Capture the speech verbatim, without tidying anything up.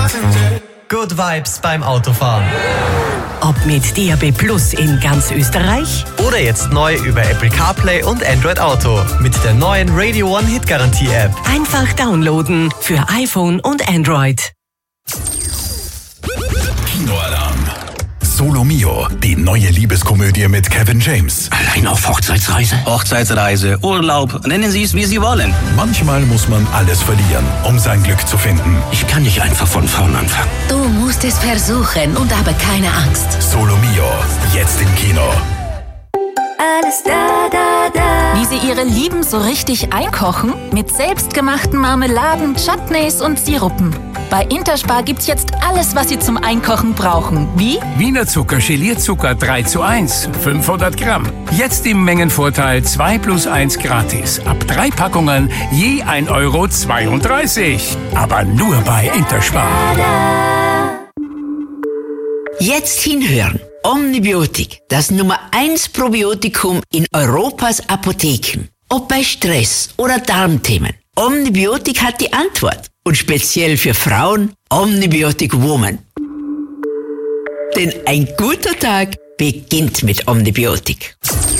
Good Vibes beim Autofahren. Ob mit D A B Plus in ganz Österreich Oder jetzt neu über Apple CarPlay und Android Auto mit der neuen Radio One Hit Garantie App. einfach downloaden für iPhone und Android. Kinoalarm. Solo Mio, die neue Liebeskomödie mit Kevin James. Allein auf Hochzeitsreise? Hochzeitsreise, Urlaub, nennen Sie es, wie Sie wollen. Manchmal muss man alles verlieren, um sein Glück zu finden. Ich kann nicht einfach von vorn anfangen. Du musst es versuchen und habe keine Angst. Solo Mio, jetzt im Kino. Alles da, da, da. Wie Sie Ihre Lieben so richtig einkochen? Mit selbstgemachten Marmeladen, Chutneys und Sirupen. Bei Interspar gibt's jetzt alles, was Sie zum Einkochen brauchen. Wie? Wiener Zucker, Gelierzucker drei zu eins, fünfhundert Gramm. Jetzt im Mengenvorteil zwei plus eins gratis. Ab drei Packungen je ein Euro zweiunddreißig. Aber nur bei Interspar. Jetzt hinhören. Omnibiotik, das Nummer eins Probiotikum in Europas Apotheken. Ob bei Stress oder Darmthemen. Omnibiotik hat die Antwort. Und speziell für Frauen Omnibiotic Woman. Denn ein guter Tag beginnt mit Omnibiotik.